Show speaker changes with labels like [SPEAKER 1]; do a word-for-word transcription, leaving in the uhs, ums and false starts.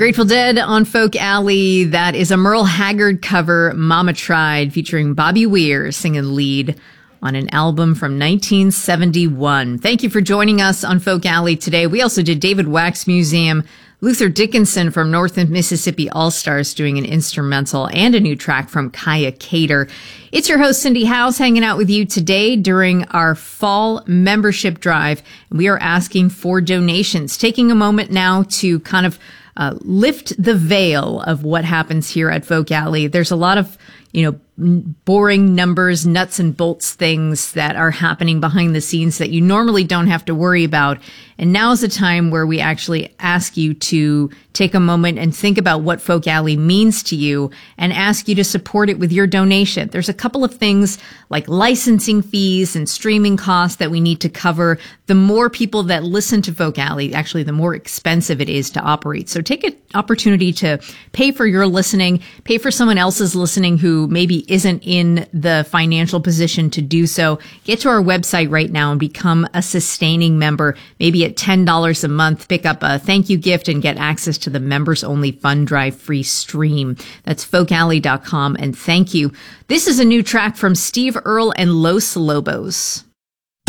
[SPEAKER 1] Grateful Dead on Folk Alley. That is a Merle Haggard cover, Mama Tried, featuring Bobby Weir singing lead on an album from nineteen seventy-one. Thank you for joining us on Folk Alley today. We also did David Wax Museum, Luther Dickinson from North Mississippi All-Stars doing an instrumental, and a new track from Kaya Cater. It's your host, Cindy House, hanging out with you today during our fall membership drive. We are asking for donations, taking a moment now to kind of uh, lift the veil of what happens here at Folk Alley. There's a lot of, you know, boring numbers, nuts and bolts things that are happening behind the scenes that you normally don't have to worry about. And now is a time where we actually ask you to take a moment and think about what Folk Alley means to you and ask you to support it with your donation. There's a couple of things like licensing fees and streaming costs that we need to cover. The more people that listen to Folk Alley, actually, the more expensive it is to operate. So take an opportunity to pay for your listening, pay for someone else's listening who maybe isn't in the financial position to do so. Get to our website right now and become a sustaining member, maybe at ten dollars a month. Pick up a thank you gift and get access to the members only fund drive free stream. That's folk alley dot com, and thank you. This is a new track from Steve Earle and Los Lobos.